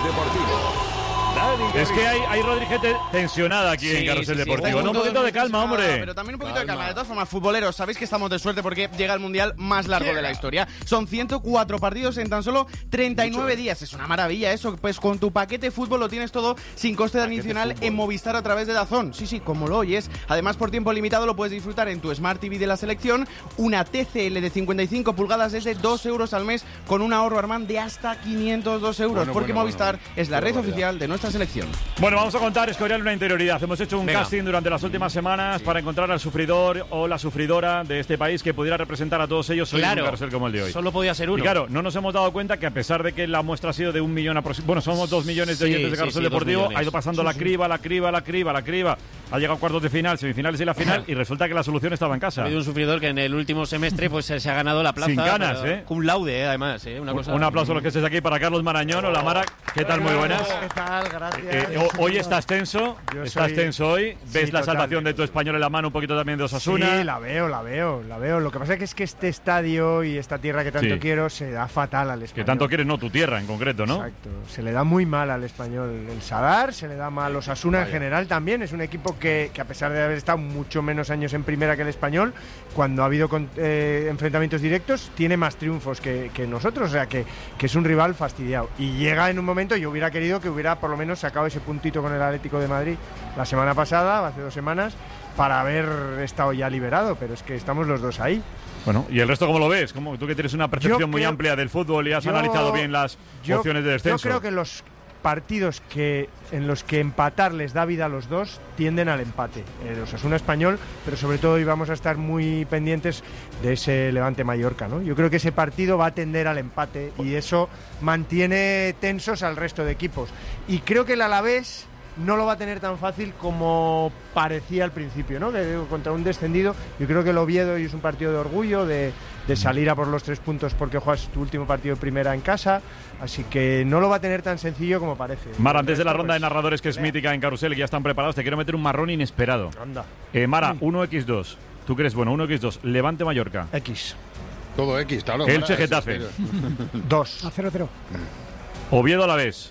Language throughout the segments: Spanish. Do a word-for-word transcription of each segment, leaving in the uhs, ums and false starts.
Deportivo. Es que hay, hay Rodríguez tensionada aquí sí, en Carrusel sí, sí, Deportivo. No, un poquito de calma, hombre. Pero también un poquito calma. de calma. De todas formas, futboleros, sabéis que estamos de suerte porque llega el mundial más largo yeah. de la historia. Son ciento cuatro partidos en tan solo treinta y nueve Mucho. días. Es una maravilla eso. Pues con tu paquete fútbol lo tienes todo sin coste adicional en Movistar a través de DAZN. Sí, sí, como lo oyes. Además, por tiempo limitado lo puedes disfrutar en tu Smart T V de la selección. Una T C L de cincuenta y cinco pulgadas es de dos euros al mes con un ahorro, Armand, de hasta quinientos dos euros. Bueno, porque bueno, Movistar bueno. es la red oficial de nuestra selección. Bueno, vamos a contar, Escorial, una interioridad. Hemos hecho un Venga. casting durante las últimas semanas sí. para encontrar al sufridor o la sufridora de este país que pudiera representar a todos ellos hoy claro. en un carrusel como el de hoy. Solo podía ser uno. Y claro, no nos hemos dado cuenta que a pesar de que la muestra ha sido de un millón aproximadamente, bueno, somos dos millones de oyentes sí, de Carrusel sí, sí, Deportivo, ha ido pasando sí, la criba, la criba, la criba, la criba. Ha llegado a cuartos de final, semifinales y la final y resulta que la solución estaba en casa. Ha habido un sufridor que en el último semestre pues se ha ganado la plaza. Sin ganas, ¿eh? Cum laude, ¿eh? Además, ¿eh? Una cosa... Un aplauso a los que estéis aquí para Carlos Marañón. Hola, Mara. ¿Qué tal? Muy buenas. ¿Qué tal? Gracias. Eh, eh, hoy estás tenso. Yo estás soy... tenso hoy. ¿Ves sí, la salvación de tu Español en la mano un poquito también de Osasuna? Sí, la veo, la veo, la veo. Lo que pasa es que este estadio y esta tierra que tanto sí. quiero se da fatal al Español. Que tanto quieres, no, tu tierra en concreto, ¿no? Exacto. Se le da muy mal al Español el Sadar, se le da mal a Osasuna Vaya. en general también. Es un equipo que, que a pesar de haber estado mucho menos años en primera que el Español, cuando ha habido con, eh, enfrentamientos directos, tiene más triunfos que, que nosotros. O sea, que, que es un rival fastidiado. Y llega en un momento, yo hubiera querido que hubiera por lo menos sacado ese puntito con el Atlético de Madrid la semana pasada, hace dos semanas, para haber estado ya liberado, pero es que estamos los dos ahí. Bueno, ¿y el resto cómo lo ves? ¿Cómo, tú que tienes una percepción creo, muy amplia del fútbol y has yo, analizado bien las yo, opciones de descenso? Yo creo que los partidos que en los que empatar les da vida a los dos tienden al empate. El Osasuna Español, pero sobre todo íbamos a estar muy pendientes de ese Levante Mallorca, ¿no? Yo creo que ese partido va a tender al empate y eso mantiene tensos al resto de equipos. Y creo que el Alavés no lo va a tener tan fácil como parecía al principio, ¿no? Que contra un descendido, yo creo que el Oviedo es un partido de orgullo, de, de salir a por los tres puntos porque juegas tu último partido de primera en casa, así que no lo va a tener tan sencillo como parece. Mara, antes de la ronda de narradores que es mítica en Carrusel y ya están preparados, te quiero meter un marrón inesperado. Anda. Eh, Mara, uno equis dos. ¿Tú crees? Bueno, uno equis dos. Levante Mallorca. X. Todo X, claro. Elche Getafe. dos. A cero cero. Oviedo Alavés.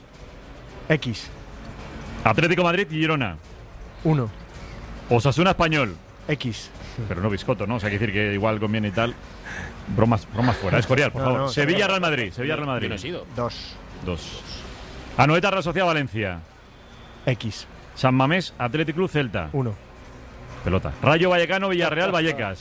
X. Atlético Madrid y Girona. uno. Osasuna Español. X. Pero no Biscotto, ¿no? O sea, hay que decir que igual conviene y tal. Bromas, bromas fuera. Escorial, por no, favor. No, Sevilla Real Madrid. Sevilla Real Madrid. No he sido. dos. dos. Anoeta Real Sociedad Valencia. X. San Mamés Athletic Club Celta. uno. Pelota. Rayo Vallecano Villarreal Vallecas.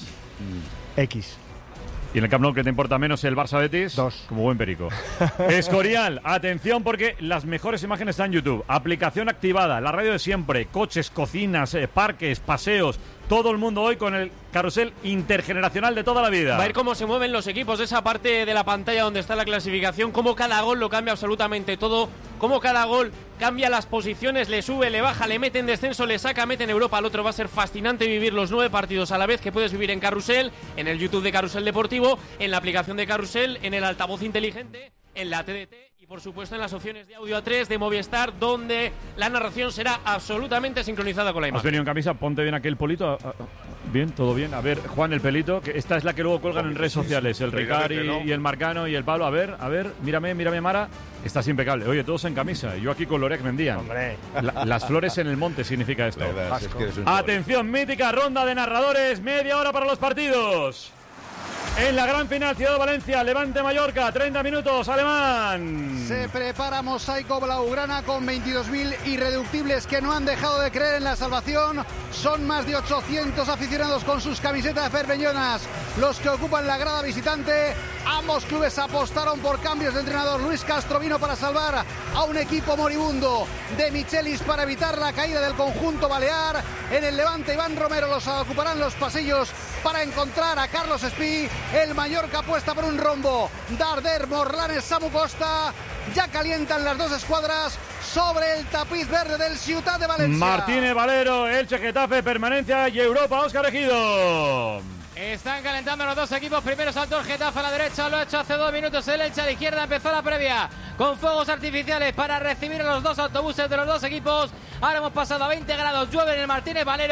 X. Y en el Camp Nou, que te importa menos el Barça Betis, dos. Como buen perico. Escorial, atención porque las mejores imágenes están en YouTube. Aplicación activada, la radio de siempre, coches, cocinas, eh, parques, paseos. Todo el mundo hoy con el carrusel intergeneracional de toda la vida. Va a ver cómo se mueven los equipos, esa parte de la pantalla donde está la clasificación, cómo cada gol lo cambia absolutamente todo, cómo cada gol cambia las posiciones, le sube, le baja, le mete en descenso, le saca, mete en Europa al otro. Va a ser fascinante vivir los nueve partidos a la vez que puedes vivir en Carrusel, en el YouTube de Carrusel Deportivo, en la aplicación de Carrusel, en el altavoz inteligente, en la T D T y por supuesto en las opciones de audio A tres de Movistar, donde la narración será absolutamente sincronizada con la imagen. Has venido en camisa, ponte bien aquel polito. Bien, todo bien. A ver, Juan, el pelito, que esta es la que luego colgan en redes sociales, el Ricari y el Marcano y el Pablo. A ver, a ver, mírame, mírame, Mara. Estás impecable. Oye, todos en camisa. Yo aquí con Lorea que vendían. Hombre. La, las flores en el monte significa esto. Verdad, es que Atención, mítica ronda de narradores. Media hora para los partidos. En la gran final, Ciudad de Valencia, Levante Mallorca, treinta minutos, Alemán. Se prepara Mosaico Blaugrana con veintidós mil irreductibles que no han dejado de creer en la salvación. Son más de ochocientos aficionados con sus camisetas berbeñonas los que ocupan la grada visitante. Ambos clubes apostaron por cambios de entrenador. Luis Castro vino para salvar a un equipo moribundo. De Michelis para evitar la caída del conjunto balear. En el Levante, Iván Romero los ocuparán los pasillos para encontrar a Carlos Espí. El Mallorca apuesta por un rombo. Darder, Morlanes, Samu Costa. Ya calientan las dos escuadras sobre el tapiz verde del Ciutat de Valencia. Martínez Valero, Elche Getafe, permanencia y Europa, Óscar Ejido. Están calentando los dos equipos. Primero saltó el Getafe a la derecha, lo ha hecho hace dos minutos el Elche a la izquierda. Empezó la previa con fuegos artificiales para recibir a los dos autobuses de los dos equipos. Ahora hemos pasado a veinte grados, llueve en el Martínez Valero.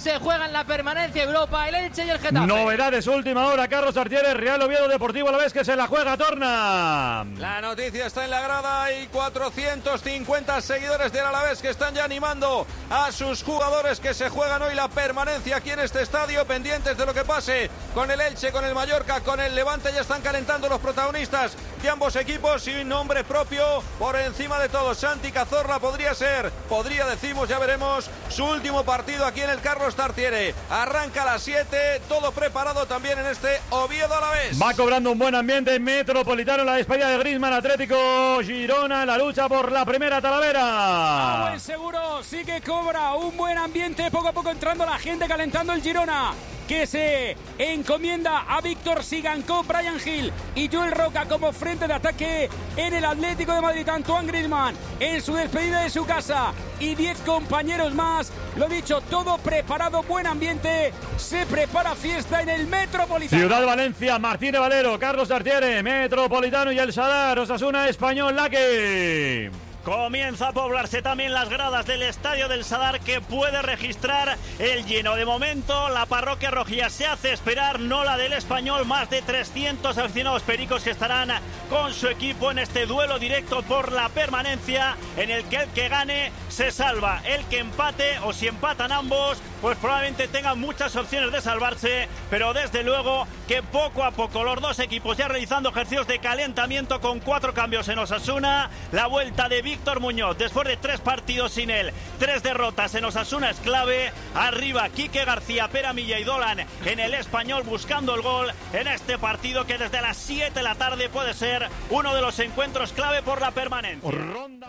se juegan la permanencia Europa, el Elche y el Getafe. Novedades última hora, Carlos Artiere, Real Oviedo Deportivo Alavés que se la juega Torna. La noticia está en la grada, hay cuatrocientos cincuenta seguidores del Alavés que están ya animando a sus jugadores que se juegan hoy la permanencia aquí en este estadio, pendientes de lo que pase con el Elche, con el Mallorca, con el Levante. Ya están calentando los protagonistas de ambos equipos y un nombre propio por encima de todo. Santi Cazorla podría ser, podría decimos, ya veremos, su último partido aquí en el Carlos Tartiere. Arranca a las siete, todo preparado también en este Oviedo Alavés. Va cobrando un buen ambiente Metropolitano, la despedida de Griezmann, Atlético Girona, la lucha por la primera Talavera. Ah, buen seguro, sí que cobra un buen ambiente, poco a poco entrando la gente, calentando el Girona, que se encomienda a Víctor Sigankov, Brian Hill y Joel Roca como frente de ataque en el Atlético de Madrid. Antoine Griezmann en su despedida de su casa y diez compañeros más. Lo dicho, todo preparado, buen ambiente, se prepara fiesta en el Metropolitano. Ciudad de Valencia, Martínez Valero, Carlos Tartiere, Metropolitano y el Sadar, Osasuna Español, Laque. Comienza a poblarse también las gradas del Estadio del Sadar, que puede registrar el lleno. De momento, la parroquia rojilla se hace esperar, no la del Español. Más de trescientos aficionados pericos que estarán con su equipo en este duelo directo por la permanencia, en el que el que gane se salva. El que empate, o si empatan ambos, pues probablemente tengan muchas opciones de salvarse, pero desde luego que poco a poco los dos equipos ya realizando ejercicios de calentamiento con cuatro cambios en Osasuna. La vuelta de Víctor Muñoz después de tres partidos sin él, tres derrotas en Osasuna es clave. Arriba Quique García, Pera Milla y Dolan en el Español buscando el gol en este partido que desde las siete de la tarde puede ser uno de los encuentros clave por la permanencia. Ronda.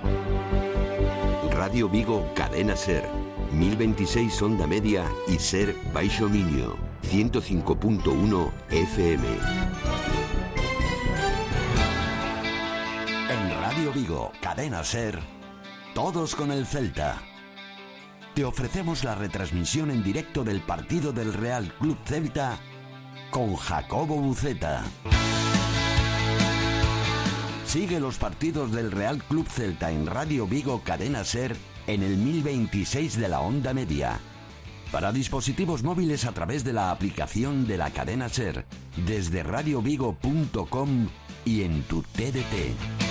Radio Vigo, Cadena Ser, mil veintiséis onda media y Ser Baixo Miño, ciento cinco punto uno F M. En Radio Vigo, Cadena Ser, todos con el Celta. Te ofrecemos la retransmisión en directo del partido del Real Club Celta con Jacobo Buceta. Sigue los partidos del Real Club Celta en Radio Vigo, Cadena Ser, en el mil veintiséis de la onda media. Para dispositivos móviles a través de la aplicación de la Cadena Ser, desde radiovigo punto com y en tu T D T.